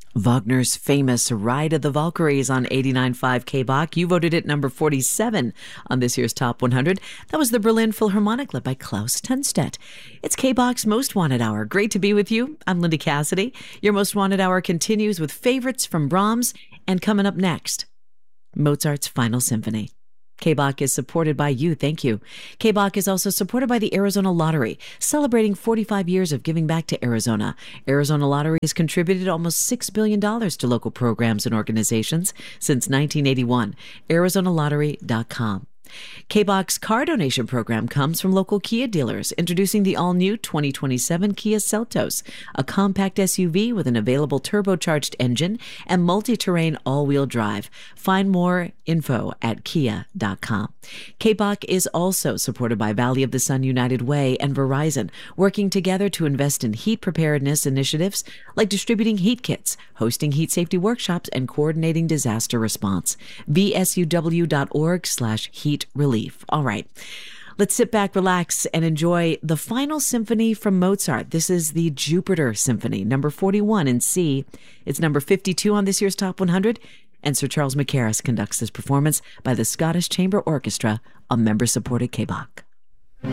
Wagner's famous Ride of the Valkyries on 89.5 KBach. You voted it number 47 on this year's Top 100. That was the Berlin Philharmonic led by Klaus Tunstedt. It's KBach's Most Wanted Hour. Great to be with you. I'm Linda Cassidy. Your Most Wanted Hour continues with favorites from Brahms, and coming up next, Mozart's Final Symphony. KBach is supported by you. Thank you. KBach is also supported by the Arizona Lottery, celebrating 45 years of giving back to Arizona. Arizona Lottery has contributed almost $6 billion to local programs and organizations since 1981. ArizonaLottery.com. KBach's car donation program comes from local Kia dealers, introducing the all-new 2027 Kia Seltos, a compact SUV with an available turbocharged engine and multi-terrain all-wheel drive. Find more info at kia.com. KBach is also supported by Valley of the Sun United Way and Verizon, working together to invest in heat preparedness initiatives like distributing heat kits, hosting heat safety workshops, and coordinating disaster response. vsuw.org/heat relief. All right. Let's sit back, relax, and enjoy the Final Symphony from Mozart. This is the Jupiter Symphony, number 41 in C. It's number 52 on this year's Top 100, and Sir Charles Mackerras conducts this performance by the Scottish Chamber Orchestra, a member-supported KBach.